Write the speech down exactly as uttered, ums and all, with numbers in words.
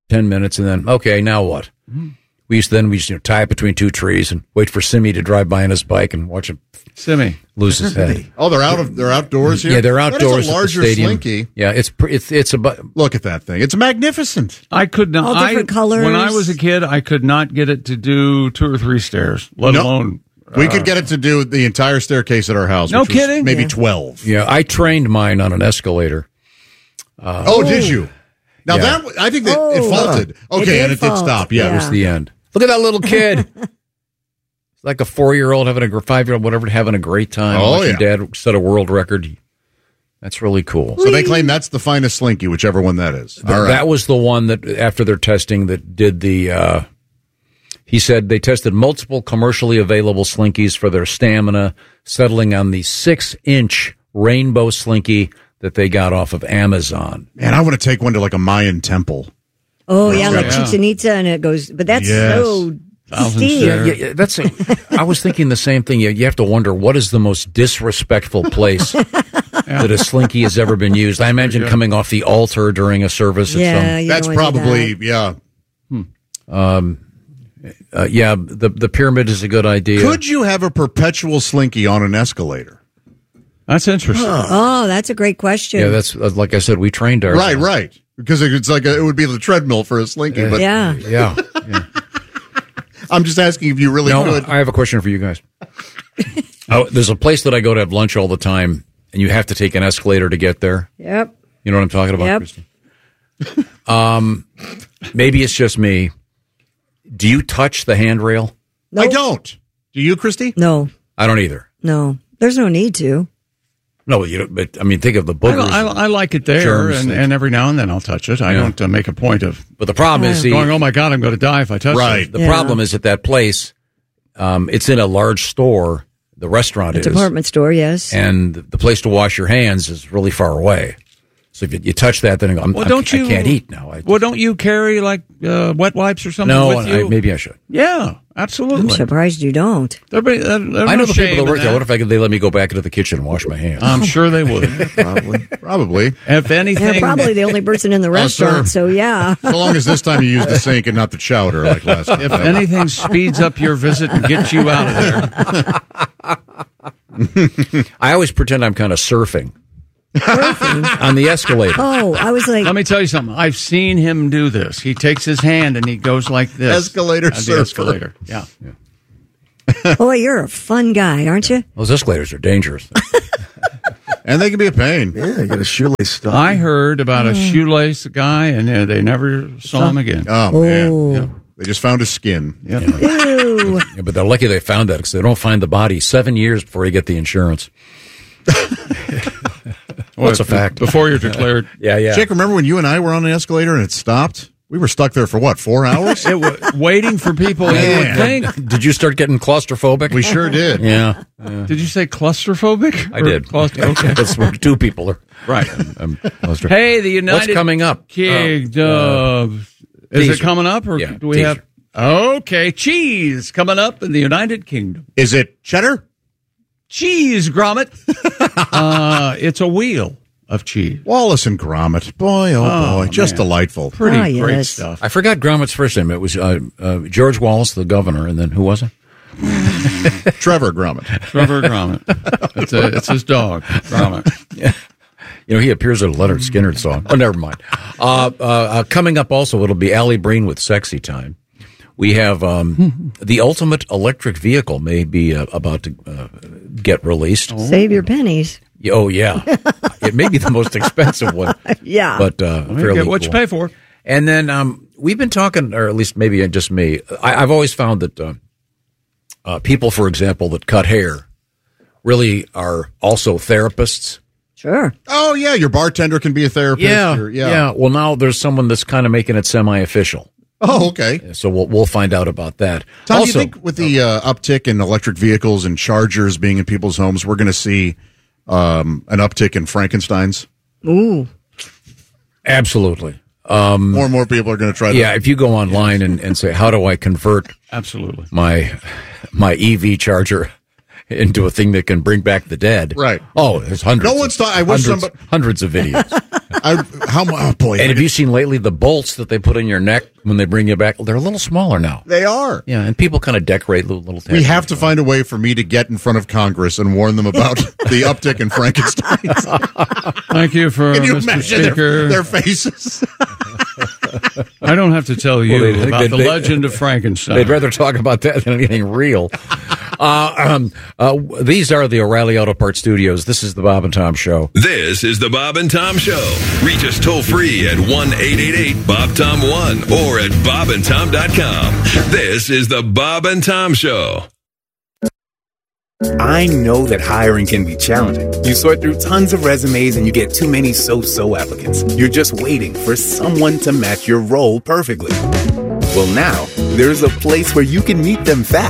ten minutes, and then, okay, now what? Mm-hmm. We used to then we used to you know, tie it between two trees and wait for Simi to drive by on his bike and watch him Simi lose his head. Oh, they're out of they're outdoors here. Yeah, they're outdoors. That is a larger at the stadium. Slinky. Yeah, it's it's it's about. Look at that thing. It's magnificent. I could not. All different I, colors. When I was a kid, I could not get it to do two or three stairs, let No. alone. We uh, could get it to do the entire staircase at our house. No which was kidding? maybe Yeah. twelve. Yeah, I trained mine on an escalator. Uh, oh, did you? Now Yeah. that I think that Oh. it faulted. It Okay, did and it did fault. stop. Yeah. Yeah. It was the end. Look at that little kid. It's like a four-year-old having a or five-year-old, whatever, having a great time. Oh, watching yeah. Dad set a world record. That's really cool. So they claim that's the finest Slinky, whichever one that is. Th- All right. That was the one that, after their testing, that did the. Uh, he said they tested multiple commercially available Slinkies for their stamina, settling on the six-inch rainbow Slinky that they got off of Amazon. Man, I want to take one to like a Mayan temple. Oh, yeah, like Yeah. Chichen Itza, and it goes, but that's Yes. so Thousand steep. stairs. Yeah, yeah, that's. A, I was thinking the same thing. You, you have to wonder what is the most disrespectful place that a Slinky has ever been used. I imagine coming off the altar during a service. At Yeah, some, you That's don't wanna do probably that. yeah. uh, yeah, the the pyramid is a good idea. Could you have a perpetual Slinky on an escalator? That's interesting. Oh, that's a great question. Yeah, that's uh, like I said. We trained ours. Right, right. Because it's like a, it would be the treadmill for a Slinky. But yeah. Yeah. yeah. I'm just asking if you really No, could. I have a question for you guys. Oh, there's a place that I go to have lunch all the time, and you have to take an escalator to get there. Yep. You know what I'm talking about, Yep. Christy? Um, maybe it's just me. Do you touch the handrail? Nope. I don't. Do you, Christy? No, I don't either. no. There's no need to. No, you don't, but I mean, think of the I, boogers. I, I like it there, Germs and, that- and every now and then I'll touch it. I Yeah. don't uh, make a point of but the problem is, see, going, oh my God, I'm going to die if I touch Right. it. the Yeah. problem is at that place, um, it's in a large store. The restaurant A is, department store, yes. and the place to wash your hands is really far away. So if you, you touch that, then I'm, Well, I'm, don't you, I can't eat now. I, well, don't you carry like uh, wet wipes or something no, with I, you? maybe I should. Yeah, I'm absolutely. surprised you don't. There'd be- there- there's I know no the shame people that in work there. What if I could? They let me go back into the kitchen and wash my hands. I'm sure they would. Probably. Probably. If anything, You're probably the only person in the restaurant, so yeah. So long as this time you use the sink and not the chowder like last time. if anything speeds up your visit and gets you out of there. I always pretend I'm kind of surfing on the escalator. Oh, I was like, Let me tell you something. I've seen him do this. He takes his hand and he goes like this. Escalator At the surfer. escalator. Yeah. boy, you're a fun guy, aren't you? Those escalators are dangerous. And they can be a pain. Yeah, you got a shoelace stuck. I heard about a shoelace guy and uh, they never saw him again. Oh, man. Oh. They just found his skin. Yeah. Ew. Yeah, but they're lucky they found that because they don't find the body seven years before you get the insurance. What's a fact? Before you're declared. Yeah, yeah. Jake, remember when you and I were on an escalator and it stopped? We were stuck there for what, four hours? It was waiting for people. You would think. Did you start getting claustrophobic? We sure did. Yeah, Did you say claustrophobic? I Or did. claustro- okay. That's when two people are. Right. I'm claustro- Hey, the United What's coming up? Kingdom. Is teaser. it coming up, or Yeah, do we teaser. have? Okay, cheese coming up in the United Kingdom. Is it cheddar? Cheese grommet. uh, it's a wheel of cheese. Wallace and Gromit. Boy, oh, Oh, boy. Just man. delightful. Pretty Ah, great yes. stuff. I forgot Gromit's first name. It was uh, uh, George Wallace, the governor, and then who was it? Trevor Gromit. Trevor Grommet. It's, a, it's his dog, Grommet. You know, he appears in a Leonard Skinner song. Oh, never mind. Uh, uh, uh, coming up also, it'll be Allie Breen with Sexy Time. We have um, the ultimate electric vehicle may be uh, about to uh, get released. Save your pennies. Oh, yeah. It may be the most expensive one, Yeah. but uh, You fairly get what you cool. pay for. And then um, we've been talking, or at least maybe just me. I, I've always found that uh, uh, people, for example, that cut hair really are also therapists. Sure. Oh, yeah. Your bartender can be a therapist. Yeah, Or- yeah. Well, now there's someone that's kind of making it semi-official. Oh, okay. So we'll we'll find out about that. Tom, also, do you think with the uh, uptick in electric vehicles and chargers being in people's homes, we're going to see um, an uptick in Frankensteins? Ooh. absolutely. Um, More and more people are going to try to. yeah, if you go online and, and say, how do I convert Absolutely. my my E V charger into a thing that can bring back the dead. Right. Oh, there's hundreds. No one's thought- I wish hundreds, somebody- hundreds of videos. I, how mu- oh boy. And have you seen lately the bolts that they put in your neck when they bring you back? They're a little smaller now. They are. Yeah, and people kind of decorate little little. We have to find a way for me to get in front of Congress and warn them about the uptick in Frankensteins. Thank you for Can you Mister imagine Speaker. their, their faces? I don't have to tell you Well, they- about they- the they- legend of Frankenstein. They'd rather talk about that than anything real. Uh, um, uh, these are the O'Reilly Auto Parts Studios. This is the Bob and Tom Show. This is the Bob and Tom Show. Reach us toll free at one eight eight eight Bob Tom one or at bob and tom dot com. This is the Bob and Tom Show. I know that hiring can be challenging. You sort through tons of resumes and you get too many so-so applicants. You're just waiting for someone to match your role perfectly. Well, now, there's a place where you can meet them fast.